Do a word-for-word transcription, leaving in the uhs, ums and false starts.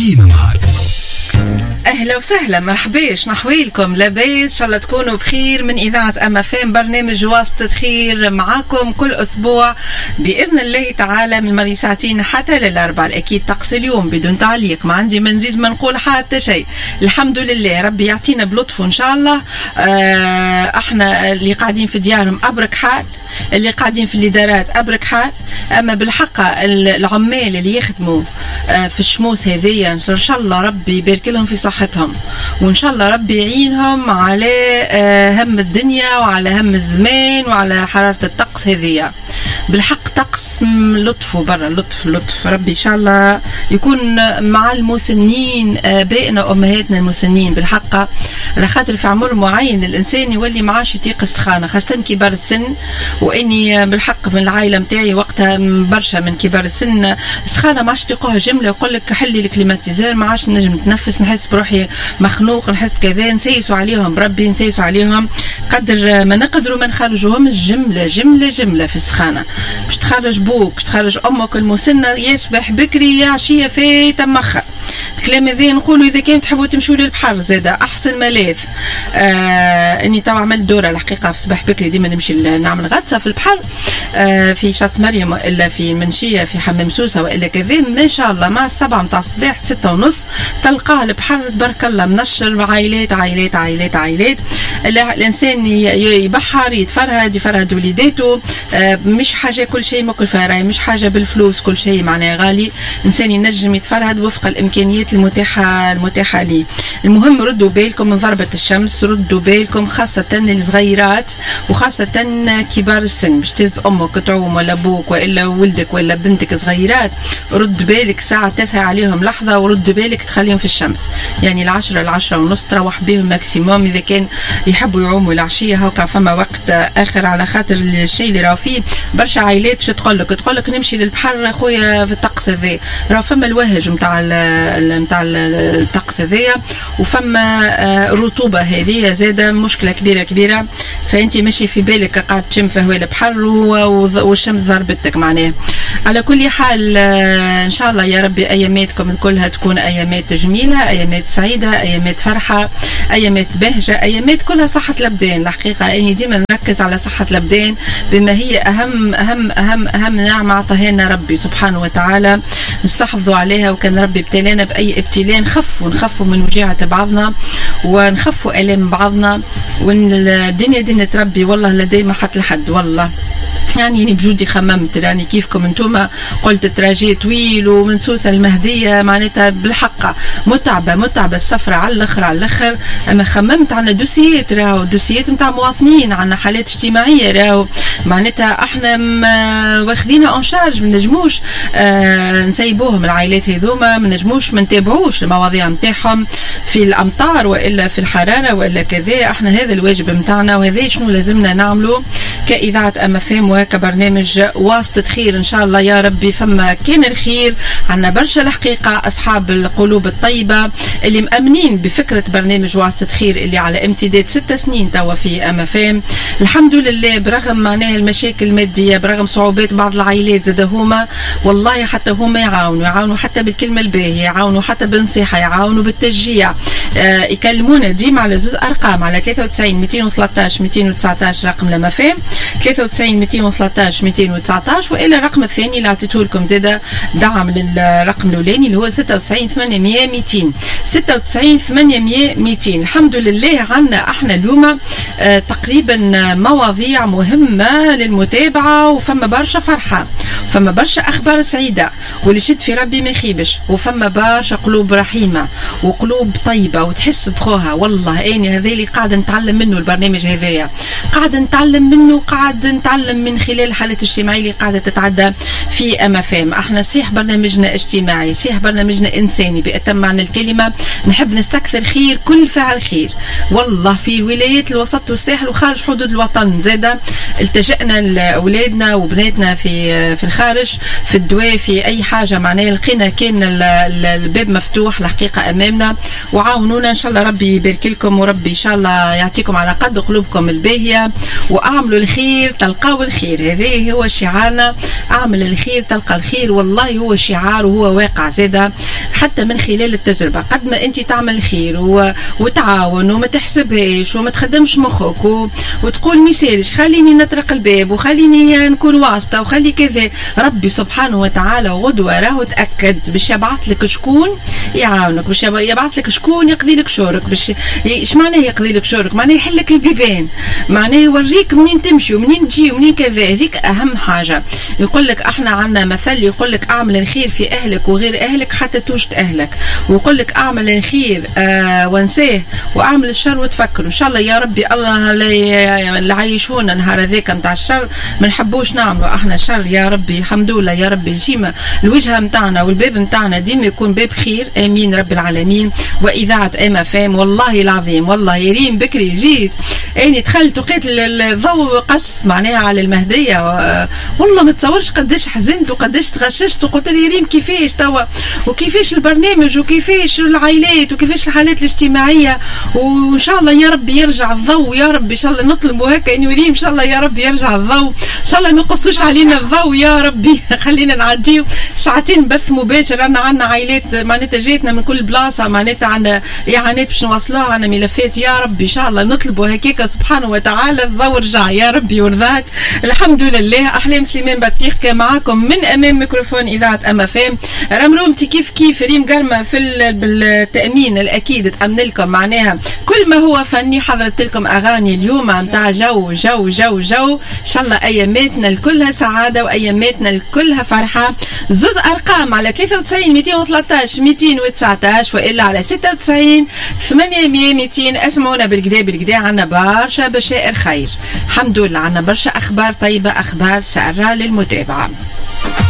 ديما معاك. اهلا وسهلا، مرحباش، نحويلكم لاباس، ان شاء الله تكونوا بخير. من اذاعه اما فام برنامج واسطه خير معاكم كل اسبوع باذن الله تعالى من ماضي ساعتين حتى للاربع. اكيد طقس اليوم بدون تعليق، ما عندي ما نزيد ما نقول حتى شيء. الحمد لله، ربي يعطينا بلطفه ان شاء الله. آه احنا اللي قاعدين في ديارهم ابرك حال، اللي قاعدين في الادارات ابرك حال، اما بالحق العمال اللي يخدموا آه في الشموس هذيا ان شاء الله ربي يبارك لهم في صحتهم، وإن شاء الله ربي يعينهم على هم الدنيا وعلى هم الزمان وعلى حرارة الطقس هذية. بالحق طقس لطف برا، لطف لطف ربي إن شاء الله يكون مع المسنين، آبائنا وأمهاتنا المسنين. بالحق على خاطر في عمر معين الإنسان يولي معاش يطيق السخانة، خاصة كبار السن، وإني بالحق من العائلة متاعي وقتها برشا من كبار السن السخانة ما عادش يطيقوها جملة، يقول لك حلي الكليماتيزير ما عادش نجم نتنفس، نحس بروحي مخنوق، نحس بكذا. نسيسوا عليهم بربي، نسيسوا عليهم قدر ما نقدروا ما نخرجوهم الجملة جملة جملة في السخانة. باش تخرج بوك، باش تخرج أمك المسنة، يصبح بكري يا عشية فايتة مخر. الكلام هذا نقولوا إذا كان تحبوا تمشوا للبحر زادة أحسن ملاذ. آه إني طبعا عملت دورة الحقيقة في صباح بكري، ديما نمشي نعمل غطسة في البحر آه في شط مريم وإلا في منشية في حمام سوسة وإلا كذا. ما شاء الله مع السبعة متاع الصباح ستة ونص تلقاه البحر تبارك الله منشر، عائلات عائلات عائلات عائلات. الإنسان يبحر يتفرهد يفرهد وليداته. آه مش حاجة كل شيء ماكل فراي، مش حاجة بالفلوس كل شيء معناه غالي. إنسان ينجم يتفرهد وفق الإمكانيات المتاحة المتاحة ليه. المهم ردوا بالكم من ضربة الشمس، ردوا بالكم خاصة الصغيرات وخاصة كبار السن. باش تهز أمك تعوم ولا أبوك وإلا ولدك ولا بنتك صغيرات، رد بالك ساعة تسعة عليهم لحظة، ورد بالك تخليهم في الشمس. يعني العشرة العشرة ونص تروح بهم ماكسيموم إذا كان يحبوا يعوموا العشية. هوكا فما وقت آخر على خاطر الشيء اللي راهو فيه برشا عائلات شو تقول لك تقول لك نمشي للبحر خويا في الطقس هذا. راهو فما الوهج نتاع نتاع الطقس هذايا، وفما رطوبة هذه زادة مشكلة كبيرة كبيرة. فأنت ماشي في بالك قاعد تشم في هواء البحر والشمس ضربتك معناه. على كل حال إن شاء الله يا ربي أياماتكم كلها تكون أيامات جميلة، أيامات سعيدة، أيامات فرحة، أيامات بهجة، أيامات كلها صحة الأبدان. الحقيقة أني ديما نركز على صحة الأبدان بما هي أهم أهم أهم أهم نعمة عطاها لنا ربي سبحانه وتعالى، نستحفظوا عليها. وكان ربي ابتلانا بأي ابتلاء نخفوا نخفوا من وجيعة بعضنا ونخفوا آلام بعضنا، وإن الدنيا دنيا ربي والله لدي ما حط لحد والله. يعني أنا بجودي خممت يعني كيفكم انتم قلت التراجي طويل ومن سوسة المهدية معناتها بالحق متعبة متعبة السفرة على الأخر على الأخر. أما خممت عنا دوسيات، راهو دوسيات متاع مواطنين، عنا حالات اجتماعية، راهو معناتها احنا واخدينها اون شارج، ما نجموش آه نسيبوهم العائلات هذوما، ما نجموش ما نتابعوش المواضيع نتاعهم في الأمطار وإلا في الحرارة وإلا كذا. احنا هذا الواجب نتاعنا، وهذا شنو لازمنا نعمله كإذاعة أما فام وكبرنامج واسطة خير. إن شاء الله يا ربي فما كان الخير عنا برشا الحقيقة أصحاب القلوب الطيبة اللي مأمنين بفكرة برنامج واسطة خير اللي على امتداد ست سنين توا في أما فام. الحمد لله برغم معناها المشاكل المادية، برغم صعوبات بعض العائلات زاد هما والله حتى هما يعاونوا يعاونوا حتى بالكلمة الباهية، يعاونوا حتى بالنصيحة، يعاونوا بالتشجيع. آه يكلمونا ديما على زوز أرقام، على ثلاثة وتسعين مئتين وثلاثة عشر مئتين وتسعة عشر رقم لما فام، ثلاثة وتسعين مئتين وثلاثة عشر مئتين وتسعة عشر، وإلا الرقم الثاني اللي أعطيته لكم زادة دعم للرقم الأولاني اللي هو ستة وتسعين ثمانمئة مئتين ستة وتسعين ثمانمئة مئتين. الحمد لله عنا احنا اليوم آه تقريبا مواضيع مهمة للمتابعة، وفما برشا فرحة، فما برشا أخبار سعيدة، واللي شد في ربي ما يخيبش، وفما برشا قلوب رحيمة وقلوب طيبة وتحس بخوها. والله أني هذا اللي قاعد نتعلم منه البرنامج هذايا، قاعد نتعلم منه، قاعد نتعلم من خلال الحالات الاجتماعية اللي قاعدة تتعدى في أما فام. احنا صحيح برنامجنا اجتماعي، صحيح برنامجنا إنساني بأتم معنى الكلمة، نحب نستكثر خير كل فعل خير. والله في الولايات الوسط والساحل وخارج حدود الوطن زادة التجأنا لأولادنا وبناتنا في في الخارج في الدواء في اي حاجه معناها لقينا كان الباب مفتوح الحقيقه امامنا، وعاونونا ان شاء الله ربي يبارك لكم وربي ان شاء الله يعطيكم على قد قلوبكم الباهيه، واعملوا الخير تلقاو الخير. هذا هو شعارنا، اعمل الخير تلقى الخير. والله هو شعار وهو واقع زاده حتى من خلال التجربه. قد ما انت تعمل خير و... وتعاون وما تحسبهاش وما تخدمش مخك و... وتقول ميسالش خليني نطرق الباب وخليني نكون واسطه وخلي كذا، ربي سبحانه وتعالى غدوه راهو تاكد باش يبعث لك شكون يعاونك، باش يبعث لك شكون يقضي لك شورك. باش ايش معناه يقضي لك شورك؟ معناه يحل لك البيبان، معناه يوريك منين تمشي ومنين تجي ومنين كذا. هذيك اهم حاجه. يقول لك احنا عندنا مثل يقول لك اعمل الخير في اهلك وغير اهلك حتى توجد اهلك، ويقول لك اعمل الخير آه وانساه واعمل الشر وتفكر. ان شاء الله يا ربي الله اللي عايشونا نهار هذاك نتاع الشر ما نحبوش نعملوا احنا شر يا ربي. الحمد لله يا ربي ديما الوجهه نتاعنا والباب نتاعنا ديما يكون باب خير. امين رب العالمين. واذاعه ام اف ام والله العظيم والله يريم بكري جيت اني دخلت وقيت الضوء قص معناها على المهديه، والله ما تصورش قداش حزنت وقداش تغششت وقلت لي ريم كيفاش توا وكيفاش البرنامج وكيفاش العائلات وكيفاش الحالات الاجتماعيه، وان شاء الله يا رب يرجع الضوء يا رب. ان شاء الله نطلبوا هكا انه ريم ان شاء الله يا رب يرجع الضوء، ان شاء الله ما يقصوش علينا الضوء يا ربي. خلينا نعديو ساعتين بث مباشر. انا عندنا عائلات معناتها جاتنا من كل بلاصه، معناتها عندنا اعانات باش نوصلوها، عندنا ملفات يا رب ان شاء الله نطلبوا هكاك سبحانه وتعالى الضوء رجع يا ربي يرضاك. الحمد لله. احلام سليمان بطيخ كان معاكم من امام ميكروفون اذاعه ام اف ام. رمرومتي كيف كيف ريم قرمه في بالتامين الاكيد تامن لكم معناها كل ما هو فني. حضرت لكم اغاني اليوم نتاع جو جو جو جو ان شاء الله اياماتنا الكلها سعاده واياماتنا الكلها فرحه. زوز ارقام على ثلاثة وتسعين مئتين وثلاثة عشر مئتين وتسعة عشر والا على ستة وتسعين ثمانمئة مئتين. اسمعونا بالكدا بالكدا، عنا برشا بشائر خير الحمد لله، عنا برشا اخبار طيبه اخبار ساره للمتابعه.